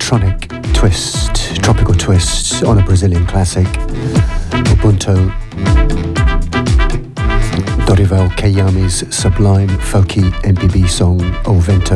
electronic twist, tropical twist on a Brazilian classic, Ubuntu, Dorival Caymmi's sublime folky MPB song O Vento.